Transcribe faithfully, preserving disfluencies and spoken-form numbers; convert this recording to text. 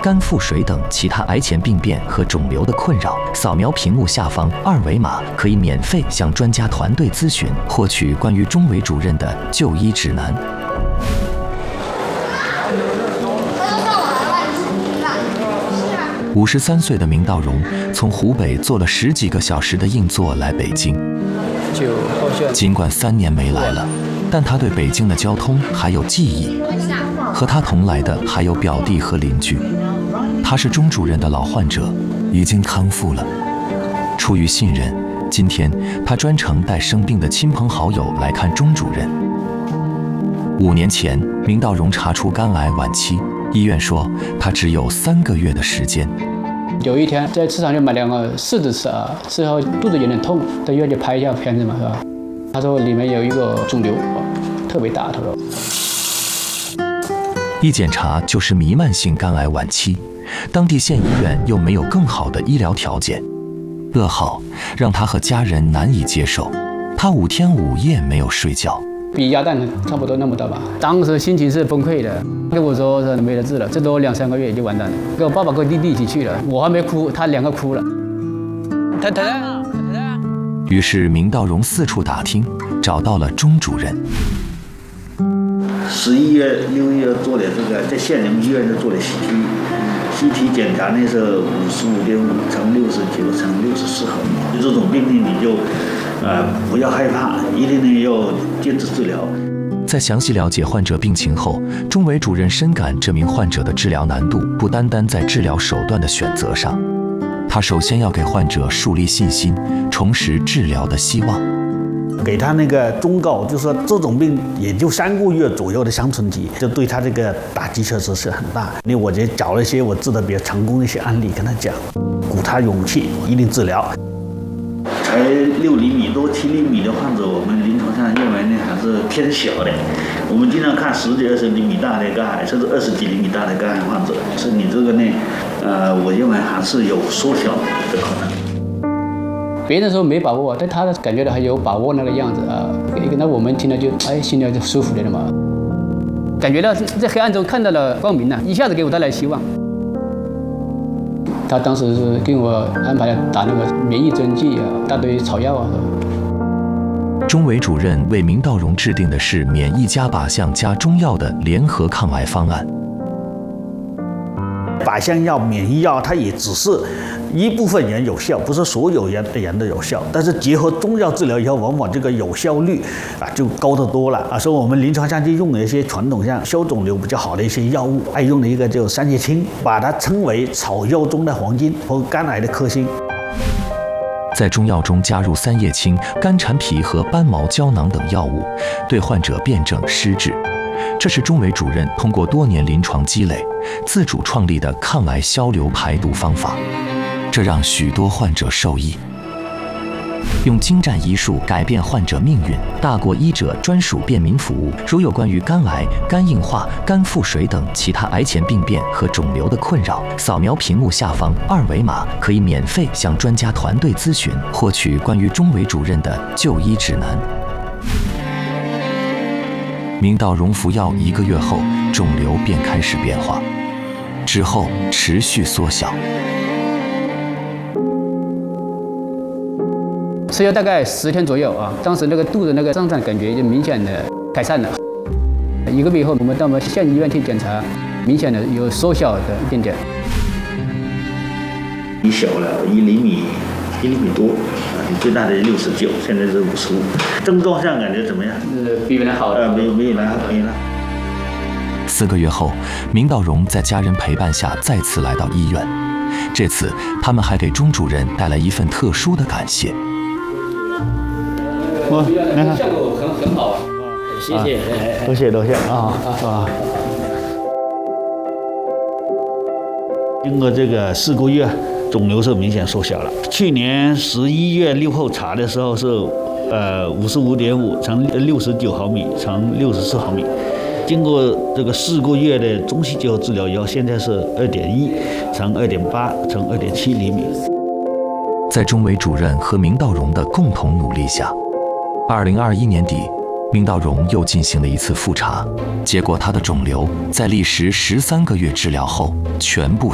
肝腹水等其他癌前病变和肿瘤的困扰，扫描屏幕下方二维码，可以免费向专家团队咨询，获取关于钟伟主任的就医指南。五十三岁的明道荣从湖北坐了十几个小时的硬座来北京。尽管三年没来了，但他对北京的交通还有记忆。和他同来的还有表弟和邻居。他是钟主任的老患者，已经康复了。出于信任，今天他专程带生病的亲朋好友来看钟主任。五年前，明道荣查出肝癌晚期，医院说他只有三个月的时间。 有一天在市场就买两个柿子吃啊，吃后肚子有点痛，到医院就拍一下片子嘛，是吧？他说里面有一个肿瘤，特别大，他说。 一检查就是弥漫性肝癌晚期，当地县医院又没有更好的医疗条件，噩耗让他和家人难以接受，他五天五夜没有睡觉。 比鸭蛋差不多那么大吧。当时心情是崩溃的，跟我说是没得治了，最多两三个月就完蛋了。跟我爸爸跟我弟弟一起去了，我还没哭，他两个哭了。太太太太。 于是明道荣四处打听，找到了钟主任。 十一月、六月做的这个，在县人民医院就做的 C T，C T 检查那是五十五点五乘六十九乘六十四毫米。这种病例你就。呃，不要害怕，一定呢要坚持治疗。 在详细了解患者病情后，钟伟主任深感这名患者的治疗难度不单单在治疗手段的选择上，他首先要给患者树立信心，重拾治疗的希望。 给他那个忠告，就说这种病也就三个月左右的生存期，这对他这个打击确实是很大。那我就找了一些我治得比较成功的一些案例跟他讲，鼓他勇气，一定治疗。 才六厘米多、七厘米的患者，我们临床上认为呢还是偏小的。我们经常看十几、二十厘米大的肝癌，甚至二十几厘米大的肝癌患者，是你这个呢，呃，我认为还是有缩小的可能。 别人说没把握，但他感觉到还有把握那个样子啊，那我们听了就哎，心里就舒服了嘛，感觉到在黑暗中看到了光明了，一下子给我带来希望。他当时是给我安排打那个免疫针剂啊，大堆草药啊。 钟伟主任为明道荣制定的是免疫加靶向加中药的联合抗癌方案。 靶向药、免疫药，它也只是一部分人有效，不是所有人的人都有效。但是结合中药治疗以后，往往这个有效率啊就高得多了啊。所以我们临床上就用了一些传统上消肿瘤比较好的一些药物，爱用的一个就三叶青，把它称为草药中的黄金和肝癌的克星。 在中药中加入三叶青、干蝉皮和斑毛胶囊等药物，对患者辨证施治。这是钟伟主任通过多年临床积累，自主创立的抗癌消瘤排毒方法，这让许多患者受益。用精湛医术改变患者命运，大国医者专属便民服务。如有关于肝癌、肝硬化、肝腹水等其他癌前病变和肿瘤的困扰，扫描屏幕下方二维码，可以免费向专家团队咨询，获取关于钟伟主任的就医指南。明道荣服药一个月后，肿瘤便开始变化，之后持续缩小。 吃药大概十天左右啊，当时那个肚子那个胀胀感觉就明显的改善了。一个月以后，我们到我们县医院去检查，明显的有缩小的一点点。 你小了一厘米，一厘米多啊，你最大的六十九，现在是五十五。症状上感觉怎么样？ 呃，比原来好。 呃，没没原来好，没了。 四个月后，明道荣在家人陪伴下再次来到医院，这次他们还给钟主任带来一份特殊的感谢。 我那个效果很很好，谢谢， 多谢多谢啊啊！经过这个四个月，肿瘤是明显缩小了。去年十一月六号查的时候是呃五十五点五乘六十九毫米乘六十四毫米，经过这个四个月的中西结合治疗以后，现在是二点一乘二点八乘二点七厘米。 在钟伟主任和明道荣的共同努力下，二零二一年底，明道荣又进行了一次复查，结果他的肿瘤在历时十三个月治疗后全部